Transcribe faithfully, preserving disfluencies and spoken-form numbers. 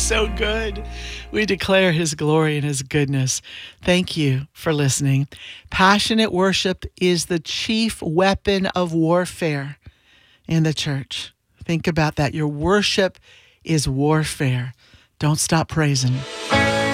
so good. We declare his glory and his goodness. Thank you for listening. Passionate worship is the chief weapon of warfare in the church. Think about that. Your worship is warfare. Don't stop praising.